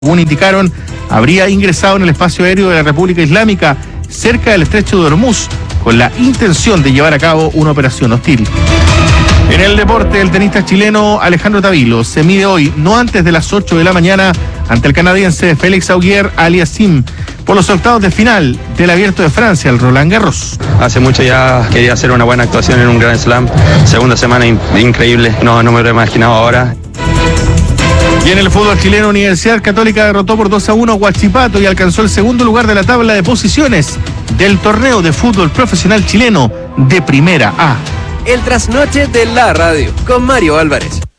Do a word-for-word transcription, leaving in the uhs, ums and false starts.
Según indicaron, habría ingresado en el espacio aéreo de la República Islámica cerca del estrecho de Hormuz con la intención de llevar a cabo una operación hostil. En el deporte, el tenista chileno Alejandro Tavilo se mide hoy, no antes de las ocho de la mañana, ante el canadiense Félix Auger-Aliassime por los octavos de final del Abierto de Francia, el Roland Garros. Hace mucho ya quería hacer una buena actuación en un Grand Slam. Segunda semana in- increíble, no, no me lo he imaginado ahora. Y en el fútbol chileno, Universidad Católica derrotó por dos a uno a Huachipato y alcanzó el segundo lugar de la tabla de posiciones del torneo de fútbol profesional chileno de Primera A. El trasnoche de la radio con Mario Álvarez.